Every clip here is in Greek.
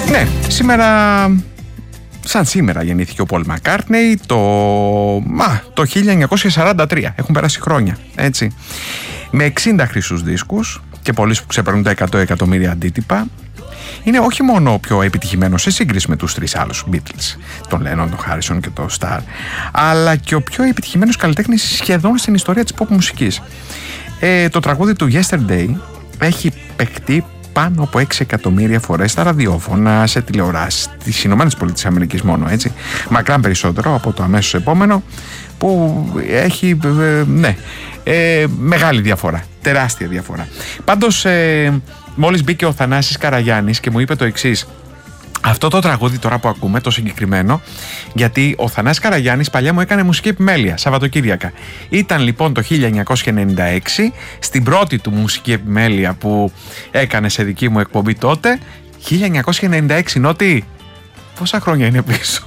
Ναι, σήμερα, σαν σήμερα γεννήθηκε ο Πολ Μακκάρτνεϊ το 1943. Έχουν περάσει χρόνια, έτσι. Με 60 χρυσούς δίσκους και πωλήσεις που ξεπερνούν τα 100 εκατομμύρια αντίτυπα. Είναι όχι μόνο ο πιο επιτυχημένος σε σύγκριση με τους τρεις άλλους Beatles, τον Lennon, τον Harrison και τον Starr, αλλά και ο πιο επιτυχημένος καλλιτέχνης σχεδόν στην ιστορία της pop μουσικής. Το τραγούδι του Yesterday έχει παιχτεί πάνω από 6 εκατομμύρια φορές στα ραδιόφωνα, σε τηλεοράσεις, στις ΗΠΑ μόνο, έτσι. Μακράν περισσότερο από το αμέσως επόμενο, που έχει μεγάλη διαφορά, τεράστια διαφορά. Πάντως, μόλις μπήκε ο Θανάσης Καραγιάννης και μου είπε το εξής: αυτό το τραγούδι τώρα που ακούμε, το συγκεκριμένο, γιατί ο Θανάσης Καραγιάννης παλιά μου έκανε μουσική επιμέλεια, Σαββατοκύριακα. Ήταν λοιπόν το 1996, στην πρώτη του μουσική επιμέλεια που έκανε σε δική μου εκπομπή τότε. 1996, Νότι, πόσα χρόνια είναι πίσω?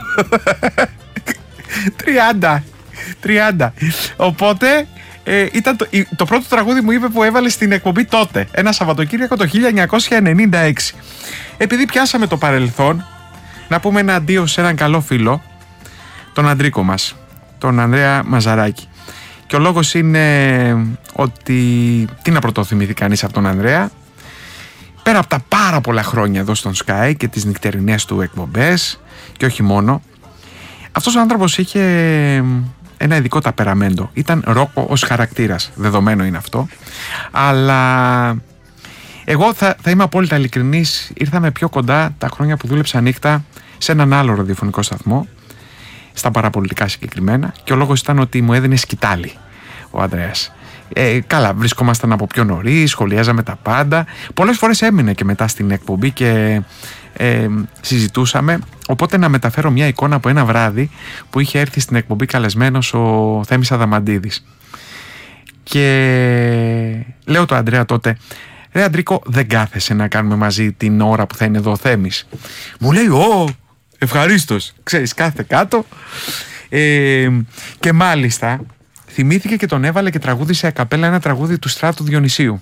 30. Οπότε ήταν το πρώτο τραγούδι, μου είπε, που έβαλε στην εκπομπή τότε, ένα Σαββατοκύριακο το 1996. Επειδή πιάσαμε το παρελθόν, να πούμε ένα αντίο σε έναν καλό φίλο, τον Αντρίκο μας, τον Ανδρέα Μαζαράκη. Και ο λόγος είναι ότι, τι να πρωτοθυμηθεί κανείς από τον Ανδρέα, πέρα από τα πάρα πολλά χρόνια εδώ στον Sky και τις νυχτερινές του εκπομπές, και όχι μόνο, αυτός ο άνθρωπος είχε ένα ειδικό ταπεραμέντο. Ήταν ρόκο ως χαρακτήρας, δεδομένο είναι αυτό, αλλά εγώ θα είμαι απόλυτα ειλικρινής. Ήρθαμε πιο κοντά τα χρόνια που δούλεψα νύχτα σε έναν άλλο ραδιοφωνικό σταθμό, στα παραπολιτικά συγκεκριμένα, και ο λόγος ήταν ότι μου έδινε σκητάλη ο Ανδρέας. Καλά, βρισκόμασταν από πιο νωρίς, σχολιάζαμε τα πάντα. Πολλές φορές έμεινε και μετά στην εκπομπή και συζητούσαμε. Οπότε να μεταφέρω μια εικόνα από ένα βράδυ που είχε έρθει στην εκπομπή καλεσμένος ο Θέμης Αδαμαντίδης. Και λέω το Ανδρέα τότε: ρε Αντρίκο, δεν κάθεσαι να κάνουμε μαζί την ώρα που θα είναι εδώ ο Θέμης? Μου λέει: ευχαρίστως. Ξέρεις, κάθεται κάτω. Και μάλιστα θυμήθηκε και τον έβαλε και τραγούδισε ακαπέλα ένα τραγούδι του Στράτου Διονυσίου.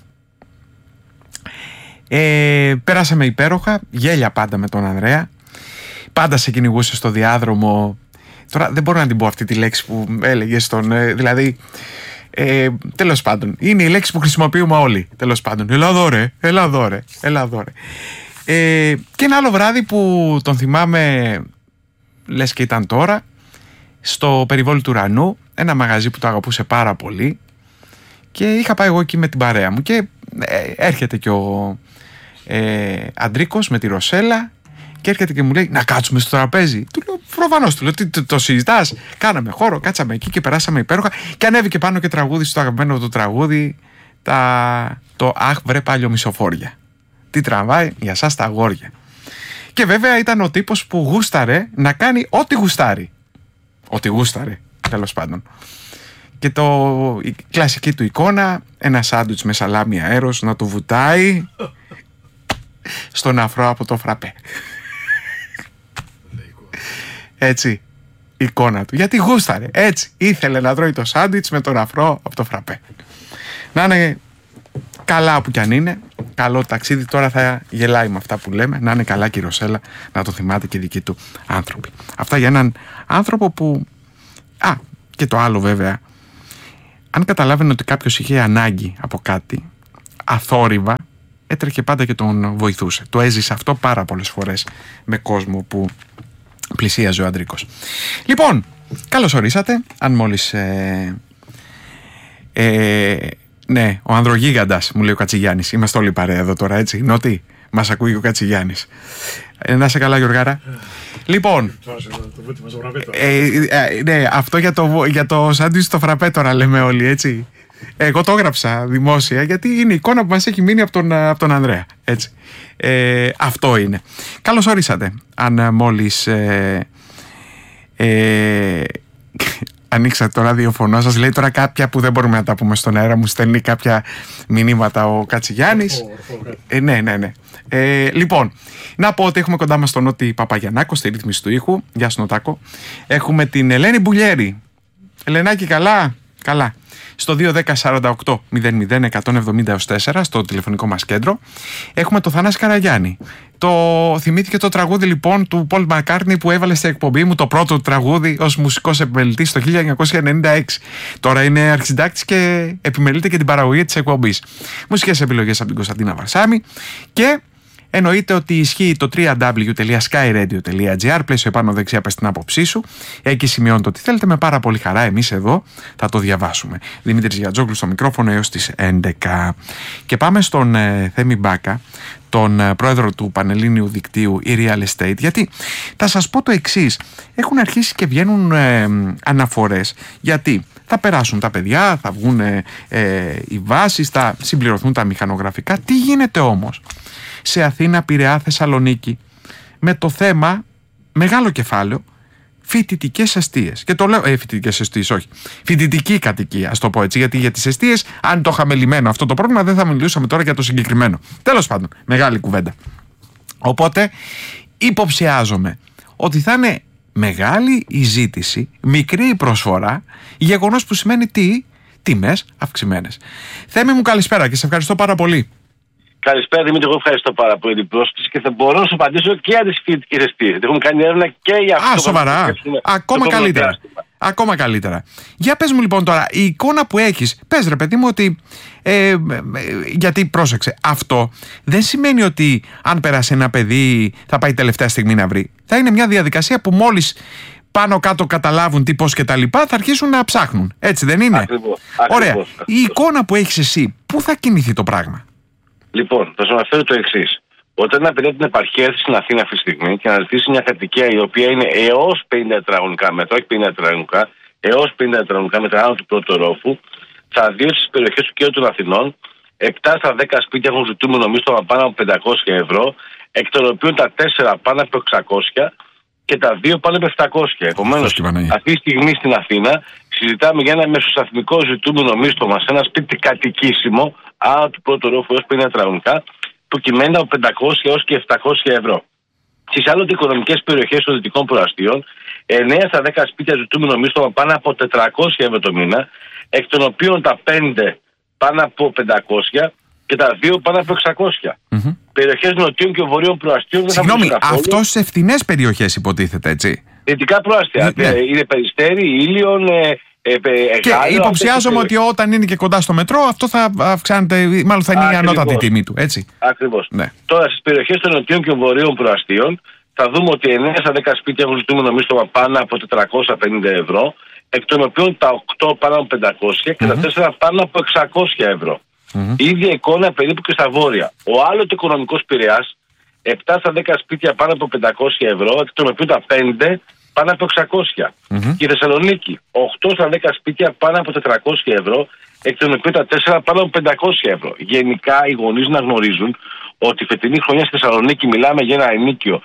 Πέρασαμε υπέροχα, γέλια πάντα με τον Ανδρέα. Πάντα σε κυνηγούσε στο διάδρομο. Τώρα δεν μπορώ να την πω αυτή τη λέξη που έλεγες δηλαδή, τέλος πάντων, είναι η λέξη που χρησιμοποιούμε όλοι. Τέλος πάντων, έλα δώρε. Και ένα άλλο βράδυ που τον θυμάμαι, λες και ήταν τώρα, στο Περιβόλι του Ουρανού, ένα μαγαζί που το αγαπούσε πάρα πολύ, και είχα πάει εγώ εκεί με την παρέα μου και έρχεται και ο Αντρίκος με τη Ρωσέλα και έρχεται και μου λέει: να κάτσουμε στο τραπέζι. Του λέω: προφανώς. Του λέω: τι το συζητάς? Κάναμε χώρο, κάτσαμε εκεί και περάσαμε υπέροχα, και ανέβηκε πάνω και τραγούδι στο αγαπημένο του τραγούδι, το «Αχ βρε πάλιο μισοφόρια, τι τραβάει για σας τα αγόρια». Και βέβαια ήταν ο τύπος που γούσταρε να κάνει ό,τι γουστάρει. Ό,τι γούσταρε, τέλος πάντων. Και η κλασική του εικόνα, ένα σάντουιτς με σαλάμι αέρος να του βουτάει στον αφρό από το φραπέ. Έτσι, εικόνα του. Γιατί γούσταρε, έτσι. Ήθελε να τρώει το σάντουιτς με τον αφρό από το φραπέ. Να είναι καλά που κι αν είναι. Καλό ταξίδι, τώρα θα γελάει με αυτά που λέμε. Να είναι καλά και η Ρωσέλα, να το θυμάται και οι δικοί του άνθρωποι. Αυτά για έναν άνθρωπο που... και το άλλο βέβαια, αν καταλάβαινε ότι κάποιος είχε ανάγκη από κάτι, αθόρυβα, έτρεχε πάντα και τον βοηθούσε. Το έζησε αυτό πάρα πολλές φορές με κόσμο που πλησίαζε ο Αντρίκος. Λοιπόν, καλώς ορίσατε. Αν μόλις... ναι, ο Ανδρογίγαντας, μου λέει ο Κατσιγιάννης. Είμαστε όλοι παρέα εδώ τώρα, έτσι. Νότι, μας ακούει ο Κατσιγιάννης. Να είσαι καλά, Γιωργάρα. Λοιπόν, ναι, αυτό για το σάντουιτς στο φραπέ τώρα λέμε όλοι, έτσι. Εγώ το έγραψα δημόσια γιατί είναι η εικόνα που μας έχει μείνει από τον Ανδρέα, έτσι. Αυτό είναι. Καλώς ορίσατε. Αν μόλις ανοίξατε το ραδιοφωνό σας, λέει τώρα κάποια που δεν μπορούμε να τα πούμε στον αέρα, μου στέλνει κάποια μηνύματα ο Κατσιγιάννης. Ναι. Λοιπόν, να πω ότι έχουμε κοντά μας τον Νότι Παπαγιαννάκο στη ρύθμιση του ήχου. Γεια σου, Νοτάκο. Έχουμε την Ελένη Μπουλιέρη. Ελενάκη, καλά. στο 210-48-00-170-4 στο τηλεφωνικό μας κέντρο. Έχουμε το Θανάση Καραγιάννη. Θυμήθηκε το τραγούδι λοιπόν του Πολ Μακκάρτνι που έβαλε στην εκπομπή μου, το πρώτο τραγούδι ως μουσικός επιμελητής το 1996. Τώρα είναι αρχισυντάκτης και επιμελείται και την παραγωγή της εκπομπής. Μουσικές επιλογές από την Κωνσταντίνα Βαρσάμη και εννοείται ότι ισχύει το www.skyradio.gr, πλαίσιο επάνω δεξιά πες την άποψή σου. Εκεί σημειώνετε ότι θέλετε, με πάρα πολύ χαρά εμείς εδώ θα το διαβάσουμε. Δημήτρης Γιατζόγλου στο μικρόφωνο έως τις 11. Και πάμε στον Θέμη Μπάκα, τον πρόεδρο του Πανελλήνιου Δικτύου e-Real Estate, γιατί θα σας πω το εξής. Έχουν αρχίσει και βγαίνουν αναφορές, γιατί θα περάσουν τα παιδιά, θα βγουν οι βάσεις, θα συμπληρωθούν τα μηχανογραφικά. Τι γίνεται όμως σε Αθήνα, Πειραιά, Θεσσαλονίκη με το θέμα, μεγάλο κεφάλαιο, φοιτητικές εστίες? Και το λέω, φοιτητικές εστίες, όχι, φοιτητική κατοικία, ας το πω έτσι, γιατί για τις εστίες, αν το είχαμε λυμμένο αυτό το πρόβλημα, δεν θα μιλούσαμε τώρα για το συγκεκριμένο. Τέλος πάντων, μεγάλη κουβέντα. Οπότε, υποψιάζομαι ότι θα είναι μεγάλη η ζήτηση, μικρή η προσφορά, γεγονός που σημαίνει τι? Τιμές αυξημένες. Θέμη μου, καλησπέρα και σε ευχαριστώ πάρα πολύ. Καλησπέρα Δημήτρη, εγώ ευχαριστώ πάρα πολύ την πρόσκληση και θα μπορώ να σου απαντήσω και για τις φοιτητικές εστίες. Έχουμε κάνει έρευνα και για αυτό. Σοβαρά. Ακόμα καλύτερα. Ακόμα καλύτερα. Για πες μου λοιπόν τώρα, η εικόνα που έχεις, πες ρε παιδί μου ότι, γιατί πρόσεξε, αυτό δεν σημαίνει ότι αν περάσει ένα παιδί θα πάει τελευταία στιγμή να βρει. Θα είναι μια διαδικασία που μόλις πάνω κάτω καταλάβουν τι, πώς και τα λοιπά, θα αρχίσουν να ψάχνουν. Έτσι δεν είναι? Ακριβώς. Ωραία. Η εικόνα που έχεις εσύ, πού θα κινηθεί το πράγμα? Λοιπόν, θα σου αναφέρω το εξής. Όταν ένα παιδί από την επαρχία έρθει στην Αθήνα αυτή τη στιγμή και να ζητήσει μια κατοικία η οποία είναι έως 50 τετραγωνικά μέτρα, όχι 50 τετραγωνικά, έως 50 τετραγωνικά μέτρα άνω του πρώτου ορόφου, θα δει ότι στις περιοχές του κέντρου των Αθηνών 7 στα 10 σπίτια έχουν ζητούμενο μίσθωμα πάνω από 500 ευρώ, εκ των οποίων τα 4 πάνω από 600 και τα 2 πάνω από 700. Επομένως, αυτή τη στιγμή στην Αθήνα συζητάμε για ένα μεσοσταθμικό ζητούμενο μίσθωμα σε ένα σπίτι κατοικήσιμο άνω του πρώτου ορόφου έως 50 τετραγωνικά, που κυμαίνεται από 500 έως και 700 ευρώ. Στις άλλοτε οικονομικές περιοχές των δυτικών προαστίων, 9 στα 10 σπίτια ζητούμενο μίσθωμα πάνω από 400 ευρώ το μήνα, εκ των οποίων τα 5 πάνω από 500 και τα 2 πάνω από 600. Περιοχές νοτίων και βορείων προαστίων δεν θα Συγγνώμη, αυτό σε φθηνές περιοχές υποτίθεται, έτσι? Δυτικά προαστία. Είναι Περιστέρι, Ήλιον, και υποψιάζομαι ότι όταν είναι και κοντά στο μετρό, αυτό θα αυξάνεται, μάλλον θα είναι η ανώτατη τιμή του, έτσι. Ακριβώς. Ναι. Τώρα στις περιοχές των νοτιών και βορείων προαστίων θα δούμε ότι 9 στα 10 σπίτια έχουν ζητούμενο μίσθωμα πάνω από 450 ευρώ, εκ των οποίων τα 8 πάνω από 500 και τα 4 πάνω από 600 ευρώ. Η ίδια εικόνα περίπου και στα βόρεια. Ο άλλοτε οικονομικός Πειραιάς, 7 στα 10 σπίτια πάνω από 500 ευρώ, εκ των οποίων τα 5 πάνω από 600. Και η Θεσσαλονίκη, 8 στα 10 σπίτια πάνω από 400 ευρώ, εκ των οποίων τα 4 πάνω από 500 ευρώ. Γενικά, οι γονείς να γνωρίζουν ότι φετινή χρονιά στη Θεσσαλονίκη μιλάμε για ένα ενίκιο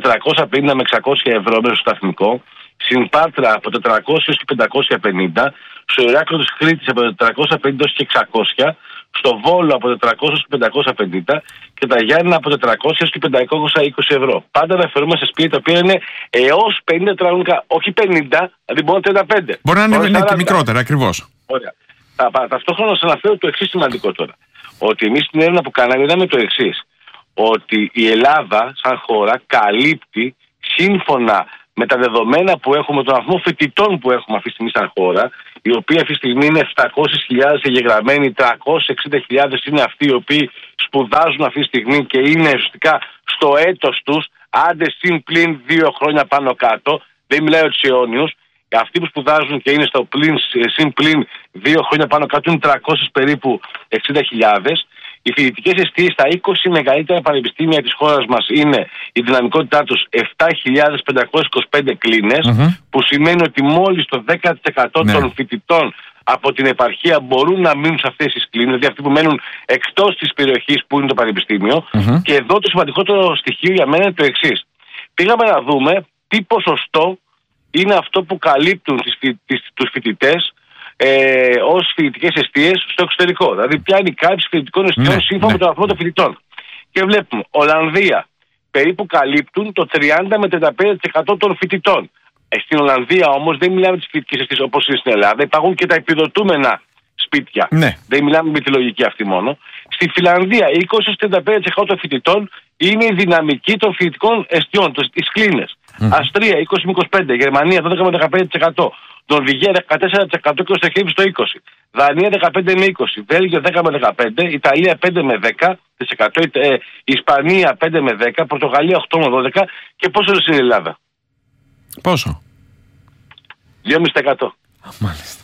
450 με 600 ευρώ μεσοσταθμικό, στην Πάτρα από 400 έως και 550, στο Ηράκλειο της Κρήτης από 450 έως και 600, στο Βόλο από 400 έως και 550 και τα Γιάννενα από 400 έως και 520 ευρώ. Πάντα αναφερόμαστε σε σπίτια τα οποία είναι έως 50 τετραγωνικά, όχι 50, δηλαδή μπορεί να είναι 35. Μπορεί να είναι και μικρότερα, ακριβώς. Ωραία. Ταυτόχρονα σας αναφέρω το εξής σημαντικό τώρα. Ότι εμείς στην έρευνα που κάναμε είδαμε το εξής. Ότι η Ελλάδα σαν χώρα καλύπτει σύμφωνα με τα δεδομένα που έχουμε, τον αριθμό φοιτητών που έχουμε αυτή τη στιγμή σαν χώρα, οι οποίοι αυτή τη στιγμή είναι 700.000 εγγεγραμμένοι, 360.000 είναι αυτοί οι οποίοι σπουδάζουν αυτή τη στιγμή και είναι ουσιαστικά στο έτος τους, άντε συν πλην 2 χρόνια πάνω κάτω, δεν μιλάω τους αιώνιους. Αυτοί που σπουδάζουν και είναι στο συν πλην 2 χρόνια πάνω κάτω είναι 300 περίπου 60.000. Οι φοιτητικές εστίες στα 20 μεγαλύτερα πανεπιστήμια της χώρας μας είναι η δυναμικότητά τους 7.525 κλίνες, που σημαίνει ότι μόλις το 10% των φοιτητών από την επαρχία μπορούν να μείνουν σε αυτές τις κλίνες, δηλαδή αυτοί που μένουν εκτός της περιοχής που είναι το πανεπιστήμιο. Και εδώ το σημαντικότερο στοιχείο για μένα είναι το εξής. Πήγαμε να δούμε τι ποσοστό είναι αυτό που καλύπτουν τους φοιτητές ως φοιτητικές εστίες στο εξωτερικό. Δηλαδή, ποια είναι η κάλυψη φοιτητικών εστιών σύμφωνα με τον αριθμό των φοιτητών. Και βλέπουμε, Ολλανδία περίπου καλύπτουν το 30 με 35% των φοιτητών. Στην Ολλανδία όμως δεν μιλάμε τις φοιτητικές εστίες όπως είναι στην Ελλάδα. Υπάρχουν και τα επιδοτούμενα σπίτια. Ναι. Δεν μιλάμε με τη λογική αυτή μόνο. Στη Φιλανδία 20-35% των φοιτητών είναι η δυναμική των φοιτητικών εστιών, τις κλίνες. Αυστρία 20-25%, Γερμανία 12-15%, Νορβηγία 14% και ο Στεχεύει στο 20%. Δανία 15-20%, Βέλγιο 10-15%, Ιταλία 5-10%, Ισπανία 5-10%, Πορτογαλία 8-12% και πόσο είναι η Ελλάδα? Πόσο? 2,5%. Μάλιστα.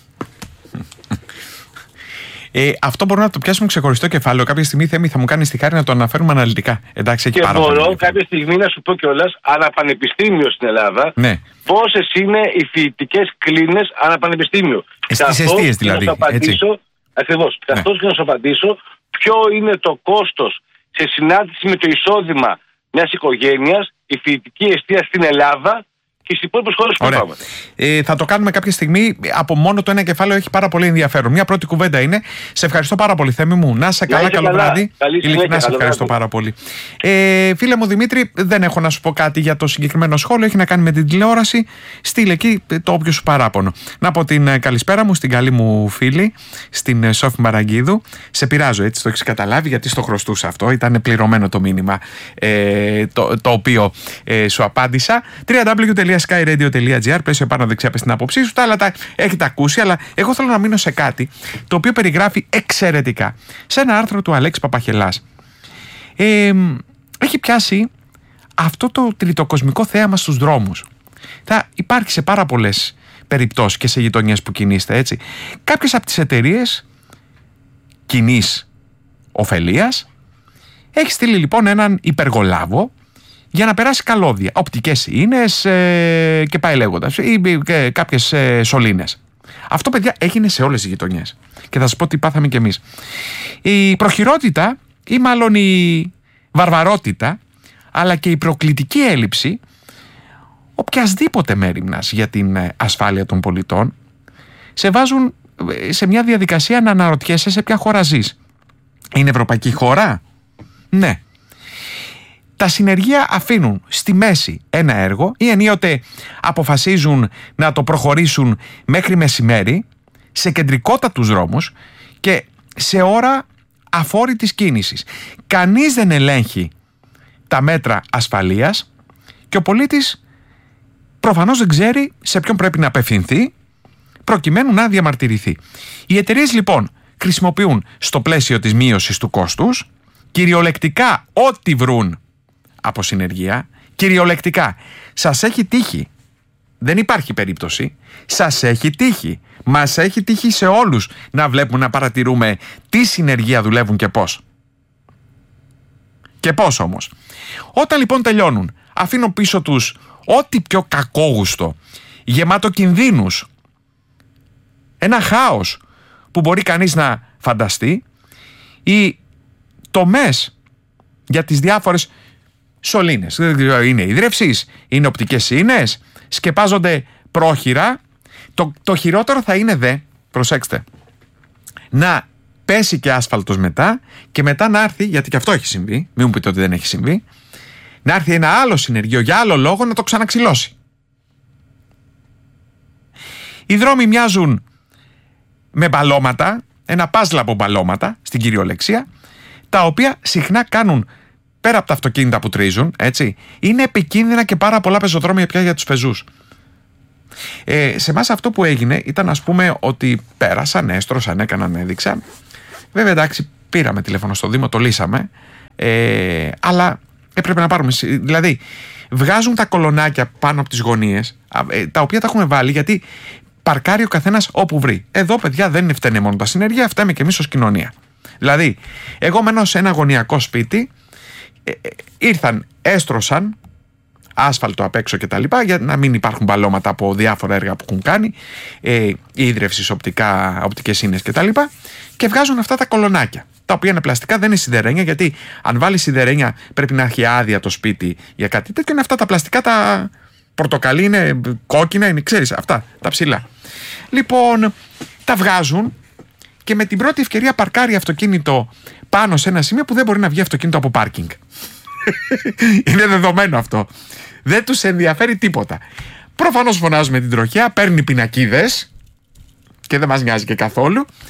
Αυτό μπορούμε να το πιάσουμε ξεχωριστό κεφάλαιο. Κάποια στιγμή, Θέμη, θα μου κάνει τη χάρη να το αναφέρουμε αναλυτικά. Εντάξει, έχει και πάρα μπορώ κάποια στιγμή να σου πω κιόλας, αναπανεπιστήμιο στην Ελλάδα, ναι, πόσες είναι οι φοιτητικές κλίνες αναπανεπιστήμιο. Στις εστίες δηλαδή. Ακριβώς. Καθώς και να σου απαντήσω ποιο είναι το κόστος σε συνάντηση με το εισόδημα μιας οικογένειας, η φοιτητική εστία στην Ελλάδα και στις υπόλοιπες χώρες που πάμε. Θα το κάνουμε κάποια στιγμή. Από μόνο το ένα κεφάλαιο έχει πάρα πολύ ενδιαφέρον. Μια πρώτη κουβέντα είναι. Σε ευχαριστώ πάρα πολύ, Θέμη μου. Να είσαι καλά, καλό βράδυ. Ειλικρινά σε ευχαριστώ πάρα πολύ. Φίλε μου Δημήτρη, δεν έχω να σου πω κάτι για το συγκεκριμένο σχόλιο. Έχει να κάνει με την τηλεόραση. Στείλε εκεί το όποιο σου παράπονο. Να πω την καλησπέρα μου στην καλή μου φίλη, στην Σόφη Μαραγκίδου. Σε πειράζω, έτσι το έχει καταλάβει, γιατί στο χρωστούσα αυτό. Ήταν πληρωμένο το μήνυμα το οποίο σου απάντησα. www.skyradio.gr. Πες επάνω δεξιά, πες την άποψή σου. Τα άλλα τα έχετε ακούσει, αλλά εγώ θέλω να μείνω σε κάτι το οποίο περιγράφει εξαιρετικά σε ένα άρθρο του Αλέξη Παπαχελάς. Έχει πιάσει αυτό το τριτοκοσμικό θέαμα στους δρόμους. Θα υπάρχει σε πάρα πολλές περιπτώσεις και σε γειτονιές που κινείστε, έτσι. Κάποιες από τις εταιρείες κοινής ωφελίας έχει στείλει λοιπόν έναν υπεργολάβο για να περάσει καλώδια, οπτικές ίνες και πάει λέγοντας, ή κάποιες σωλήνες. Αυτό, παιδιά, έγινε σε όλες τις γειτονιές. Και θα σας πω τι πάθαμε κι εμείς. Η προχειρότητα, ή μάλλον η βαρβαρότητα, αλλά και η προκλητική έλλειψη οποιασδήποτε μέριμνας για την ασφάλεια των πολιτών σε βάζουν σε μια διαδικασία να αναρωτιέσαι σε ποια χώρα ζεις. Είναι ευρωπαϊκή χώρα? Ναι. Τα συνεργεία αφήνουν στη μέση ένα έργο ή ενίοτε αποφασίζουν να το προχωρήσουν μέχρι μεσημέρι σε κεντρικότατους δρόμους και σε ώρα αφόρητης κίνησης. Κανείς δεν ελέγχει τα μέτρα ασφαλείας και ο πολίτης προφανώς δεν ξέρει σε ποιον πρέπει να απευθυνθεί προκειμένου να διαμαρτυρηθεί. Οι εταιρείες λοιπόν χρησιμοποιούν στο πλαίσιο της μείωσης του κόστους κυριολεκτικά ό,τι βρουν από συνεργεία, κυριολεκτικά. Σας έχει τύχει, δεν υπάρχει περίπτωση, σας έχει τύχει, μας έχει τύχει σε όλους να βλέπουμε, να παρατηρούμε τι συνεργεία δουλεύουν και πώς. Και πώς όμως. Όταν λοιπόν τελειώνουν, αφήνουν πίσω τους ό,τι πιο κακόγουστο, γεμάτο κινδύνους, ένα χάος που μπορεί κανείς να φανταστεί, οι τομές για τις διάφορες σωλήνες, είναι ίδρευσης, είναι οπτικές ίνες, σκεπάζονται πρόχειρα. Το χειρότερο θα είναι προσέξτε, να πέσει και άσφαλτος μετά και μετά να έρθει, γιατί και αυτό έχει συμβεί, μην μου πείτε ότι δεν έχει συμβεί, να έρθει ένα άλλο συνεργείο για άλλο λόγο να το ξαναξυλώσει. Οι δρόμοι μοιάζουν με μπαλώματα, ένα πάζλ από μπαλώματα στην κυριολεξία, τα οποία συχνά κάνουν, πέρα από τα αυτοκίνητα που τρίζουν, έτσι, είναι επικίνδυνα και πάρα πολλά πεζοδρόμια πια για τους πεζούς. Σε εμάς αυτό που έγινε ήταν, ας πούμε, ότι πέρασαν, έστρωσαν, έκαναν, έδειξα. Βέβαια, εντάξει, πήραμε τηλέφωνο στο Δήμο, το λύσαμε, αλλά έπρεπε να πάρουμε. Δηλαδή, βγάζουν τα κολονάκια πάνω από τις γωνίες, τα οποία τα έχουμε βάλει γιατί παρκάρει ο καθένας όπου βρει. Εδώ, παιδιά, δεν φταίνε μόνο τα συνεργεία, φταίμε και εμείς ως κοινωνία. Δηλαδή, εγώ μένω σε ένα γωνιακό σπίτι, ήρθαν, έστρωσαν άσφαλτο απ' έξω και τα λοιπά, για να μην υπάρχουν μπαλώματα από διάφορα έργα που έχουν κάνει, ίδρευσης, οπτικές ίνες και τα λοιπά, και βγάζουν αυτά τα κολονάκια, τα οποία είναι πλαστικά, δεν είναι σιδερένια, γιατί αν βάλει σιδερένια πρέπει να έχει άδεια το σπίτι για κάτι τέτοιο. Είναι αυτά τα πλαστικά, τα πορτοκαλί, είναι κόκκινα, είναι, ξέρεις, αυτά τα ψηλά. Λοιπόν, τα βγάζουν και με την πρώτη ευκαιρία παρκάρει αυτοκίνητο πάνω σε ένα σημείο που δεν μπορεί να βγει αυτοκίνητο από πάρκινγκ. Είναι δεδομένο αυτό. Δεν τους ενδιαφέρει τίποτα. Προφανώς φωνάζουμε την τροχιά, παίρνει πινακίδες και δεν μας νοιάζει και καθόλου.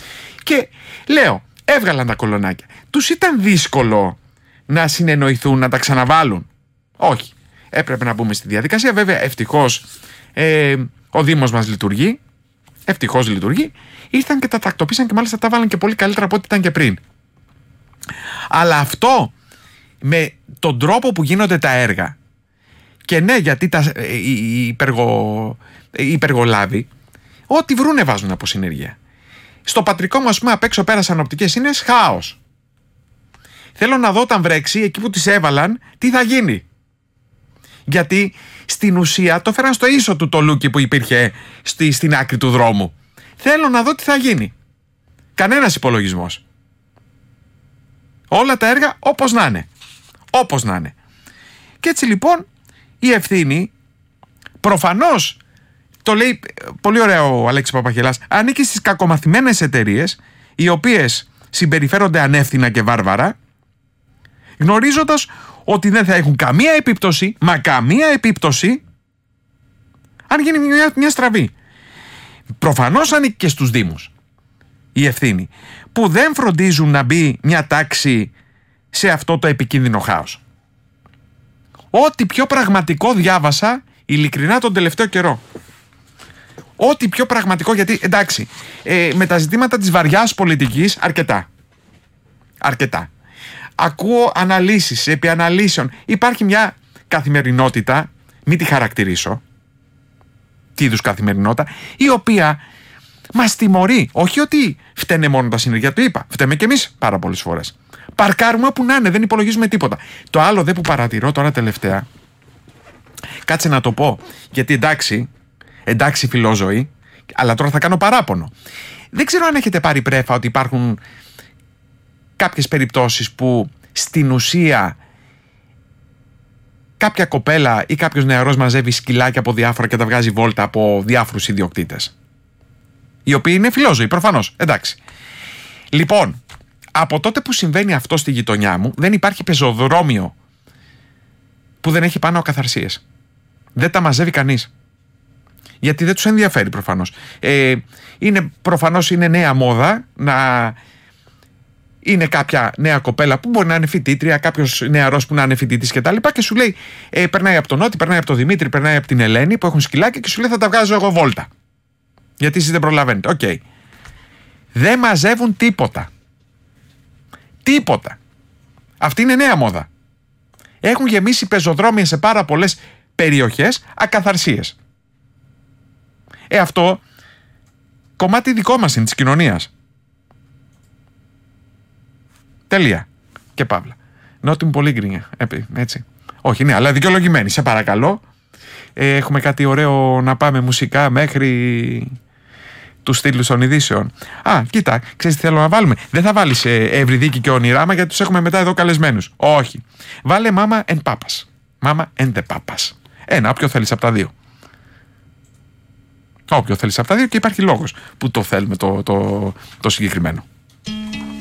Και λέω, έβγαλαν τα κολονάκια. Τους ήταν δύσκολο να συνεννοηθούν, να τα ξαναβάλουν? Όχι. Έπρεπε να μπούμε στη διαδικασία. Βέβαια, ευτυχώς ο Δήμος μας λειτουργεί. Ευτυχώς λειτουργεί. Ήρθαν και τα τακτοποίησαν και μάλιστα τα βάλαν και πολύ καλύτερα από ό,τι ήταν και πριν. Αλλά αυτό με τον τρόπο που γίνονται τα έργα, και ναι, γιατί οι υπεργολάβοι ό,τι βρούνε βάζουν από συνεργεία. Στο πατρικό μου, ας πούμε, απ' έξω πέρασαν οπτικές ίνες, χάος. Θέλω να δω όταν βρέξει, εκεί που τις έβαλαν, τι θα γίνει. Γιατί στην ουσία το φέραν στο ίσο του το λούκι που υπήρχε στην άκρη του δρόμου. Θέλω να δω τι θα γίνει. Κανένας υπολογισμός. Όλα τα έργα όπως να είναι. Όπως να είναι. Και έτσι λοιπόν η ευθύνη, προφανώς, το λέει πολύ ωραία ο Αλέξης Παπαχελάς, ανήκει στις κακομαθημένες εταιρείες, οι οποίες συμπεριφέρονται ανεύθυνα και βάρβαρα, γνωρίζοντας ότι δεν θα έχουν καμία επίπτωση, μα καμία επίπτωση, αν γίνει μια στραβή. Προφανώς ανήκει και στους Δήμους η ευθύνη, που δεν φροντίζουν να μπει μια τάξη σε αυτό το επικίνδυνο χάος. Ό,τι πιο πραγματικό διάβασα ειλικρινά τον τελευταίο καιρό. Ό,τι πιο πραγματικό, γιατί εντάξει, με τα ζητήματα της βαριάς πολιτικής αρκετά. Ακούω αναλύσεις επί αναλύσεων. Υπάρχει μια καθημερινότητα, μην τη χαρακτηρίσω, τι είδους καθημερινότητα, η οποία μας τιμωρεί. Όχι ότι φταίνε μόνο τα συνεργεία, το είπα. Φταίμε κι εμείς πάρα πολλές φορές. Παρκάρουμε όπου να είναι, δεν υπολογίζουμε τίποτα. Το άλλο που παρατηρώ τώρα τελευταία, κάτσε να το πω, γιατί εντάξει φιλόζωοι, αλλά τώρα θα κάνω παράπονο. Δεν ξέρω αν έχετε πάρει πρέφα ότι υπάρχουν κάποιες περιπτώσεις που στην ουσία κάποια κοπέλα ή κάποιος νεαρός μαζεύει σκυλάκια από διάφορα και τα βγάζει βόλτα από διάφορους ιδιοκτήτες, οι οποίοι είναι φιλόζωοι προφανώς, εντάξει. Λοιπόν, από τότε που συμβαίνει αυτό στη γειτονιά μου, δεν υπάρχει πεζοδρόμιο που δεν έχει πάνω ακαθαρσίες. Δεν τα μαζεύει κανείς. Γιατί δεν τους ενδιαφέρει προφανώς. Προφανώς είναι νέα μόδα να είναι κάποια νέα κοπέλα που μπορεί να είναι φοιτήτρια, κάποιος νεαρός που να είναι φοιτητής κτλ. Και σου λέει, περνάει από τον Νότι, περνάει από τον Δημήτρη, περνάει από την Ελένη που έχουν σκυλάκια και σου λέει θα τα βγάζω εγώ βόλτα. Γιατί εσείς δεν προλαβαίνετε. Οκ. Δεν μαζεύουν τίποτα. Τίποτα. Αυτή είναι νέα μόδα. Έχουν γεμίσει πεζοδρόμια σε πάρα πολλές περιοχές ακαθαρσίες. Αυτό κομμάτι δικό μας είναι, της κοινωνίας. Τελεία. Και παύλα. Νότι μου πολύ γκρίνια. Έτσι. Όχι, ναι, αλλά δικαιολογημένη. Σε παρακαλώ. Έχουμε κάτι ωραίο να πάμε μουσικά μέχρι τους στήλους των ειδήσεων. Κοίτα, ξέρεις τι θέλω να βάλουμε. Δεν θα βάλεις Ευρυδίκη και Ονειράμα γιατί τους έχουμε μετά εδώ καλεσμένους. Όχι. Βάλε Mama and Papas. Mama and the Papas. Όποιο θέλεις από τα δύο. Όποιο θέλεις από τα δύο, και υπάρχει λόγος που το θέλουμε το συγκεκριμένο.